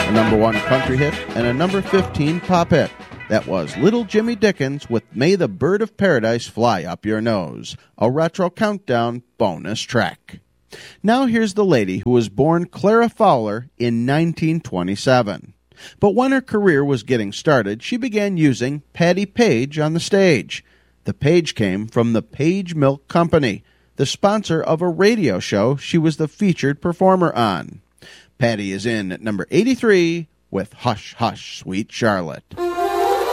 a number 1 country hit, and a number 15 pop hit. That was Little Jimmy Dickens with May the Bird of Paradise Fly Up Your Nose, a retro countdown bonus track. Now here's the lady who was born Clara Fowler in 1927. But when her career was getting started, she began using Patti Page on the stage. The Page came from the Page Milk Company, the sponsor of a radio show she was the featured performer on. Patti is in at number 83 with Hush, Hush, Sweet Charlotte.